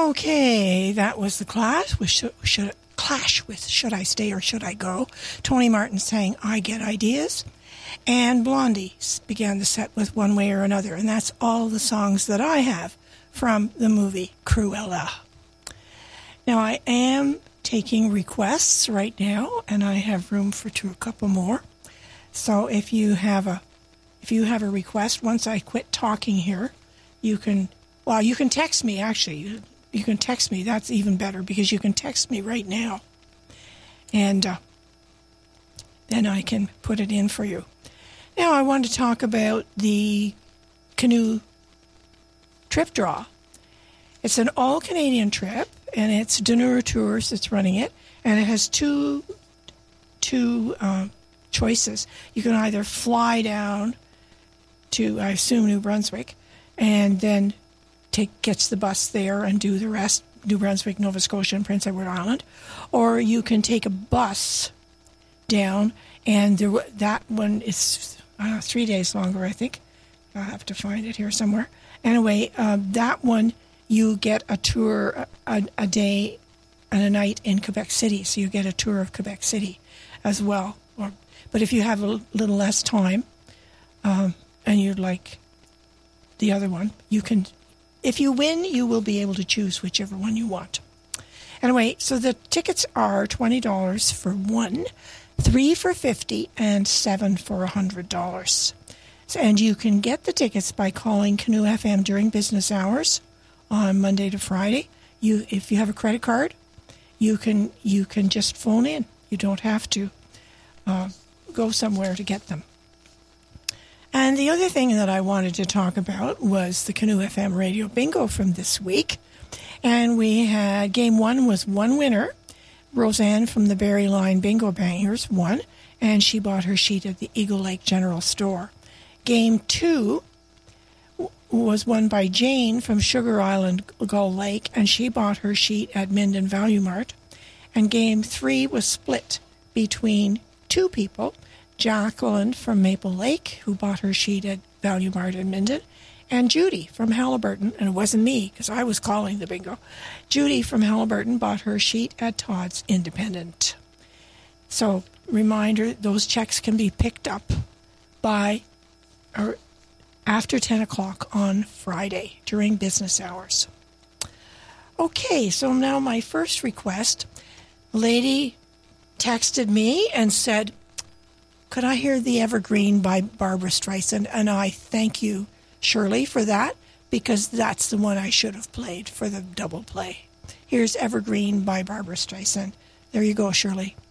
Okay, that was the Clash with Should I Stay or Should I Go? Tony Martin sang I Get Ideas. And Blondie began the set with One Way or Another. And that's all the songs that I have from the movie Cruella. Now, I am taking requests right now, and I have room for a couple more. So if you have a request, once I quit talking here, you can text me, actually. You can text me. That's even better, because you can text me right now. And then I can put it in for you. Now I want to talk about the canoe trip draw. It's an all-Canadian trip, and it's Dunura Tours that's running it, and it has two choices. You can either fly down to, I assume, New Brunswick, and then gets the bus there and do the rest, New Brunswick, Nova Scotia, and Prince Edward Island, or you can take a bus down, and that one is 3 days longer, I think. I'll have to find it here somewhere. Anyway, that one, you get a tour a day and a night in Quebec City, so you get a tour of Quebec City as well. But if you have a little less time and you'd like the other one, you can. If you win, you will be able to choose whichever one you want. Anyway, so the tickets are $20 for one, $3 for $50, and $7 for $100. And you can get the tickets by calling Canoe FM during business hours on Monday to Friday. If you have a credit card, you can just phone in. You don't have to go somewhere to get them. And the other thing that I wanted to talk about was the Canoe FM Radio Bingo from this week. And we had, game one was one winner. Roseanne from the Berry Line Bingo Bangers won, and she bought her sheet at the Eagle Lake General Store. Game two was won by Jane from Sugar Island Gull Lake, and she bought her sheet at Minden Value Mart. And game three was split between two people, Jacqueline from Maple Lake, who bought her sheet at Value Mart in Minden, and Judy from Halliburton, and it wasn't me because I was calling the bingo. Judy from Halliburton bought her sheet at Todd's Independent. So, reminder, those checks can be picked up by or after 10 o'clock on Friday during business hours. Okay, so now my first request. A lady texted me and said, could I hear the Evergreen by Barbra Streisand? And I thank you, Shirley, for that, because that's the one I should have played for the double play. Here's Evergreen by Barbra Streisand. There you go, Shirley.